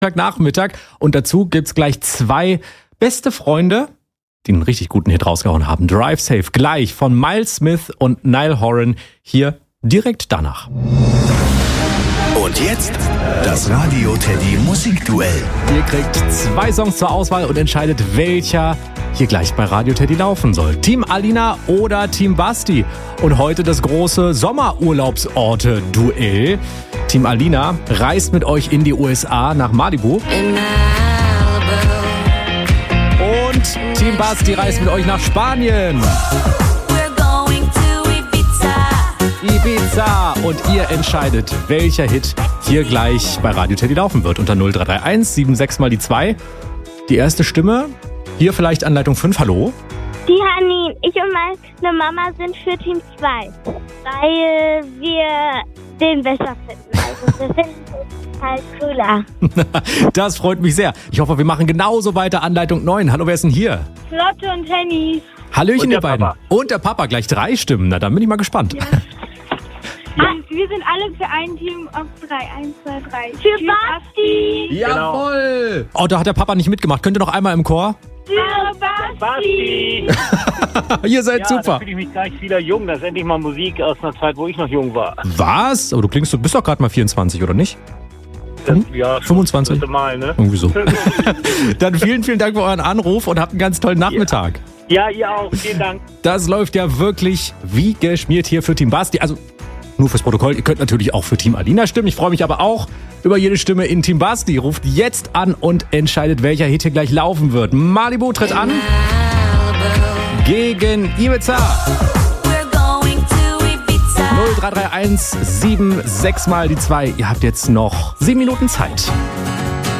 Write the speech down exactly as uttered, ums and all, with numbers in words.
Nachmittag. Und dazu gibt's gleich zwei beste Freunde, die einen richtig guten Hit rausgehauen haben. Drive Safe gleich von Miles Smith und Niall Horan hier direkt danach. Und jetzt das Radio Teddy Musikduell. Ihr kriegt zwei Songs zur Auswahl und entscheidet, welcher hier gleich bei Radio Teddy laufen soll. Team Alina oder Team Basti. Und heute das große Sommerurlaubsorte-Duell. Team Alina reist mit euch in die U S A nach Malibu. Und Team Basti reist mit euch nach Spanien. Ibiza. Und ihr entscheidet, welcher Hit hier gleich bei Radio Teddy laufen wird. Unter null drei drei eins sieben sechs mal die zwei. Die erste Stimme, hier vielleicht an Leitung fünf. Hallo? Die Hanin. Ich und meine Mama sind für Team zwei, weil wir den besser finden. Also wir finden es halt cooler. Das freut mich sehr. Ich hoffe, wir machen genauso weiter an Leitung neun. Hallo, wer ist denn hier? Lotte und Tennis. Hallöchen, Und ihr der beiden. Papa. Und der Papa, gleich drei Stimmen. Na, dann bin ich mal gespannt. Ja. Ah, wir sind alle für ein Team auf drei. Eins, zwei, drei. Für Basti. Jawohl! Oh, da hat der Papa nicht mitgemacht. Könnt ihr noch einmal im Chor? Für Basti. Basti! Ihr seid Ja, super. da fühle ich mich gleich wieder jung. Das ist endlich mal Musik aus einer Zeit, wo ich noch jung war. Was? Aber du klingst, du bist doch gerade mal vierundzwanzig, oder nicht? Das, Hm? ja, schon fünfundzwanzig? das dritte Mal, ne? Irgendwie so. Dann vielen, vielen Dank für euren Anruf und habt einen ganz tollen Nachmittag. Ja, ihr auch. Vielen Dank. Das läuft ja wirklich wie geschmiert hier für Team Basti. Also nur fürs Protokoll, ihr könnt natürlich auch für Team Alina stimmen. Ich freue mich aber auch über jede Stimme in Team Basti. Ruft jetzt an und entscheidet, welcher Hit hier gleich laufen wird. Malibu tritt an gegen Ibiza. null drei drei eins sieben sechs mal die zwei. Ihr habt jetzt noch sieben Minuten Zeit.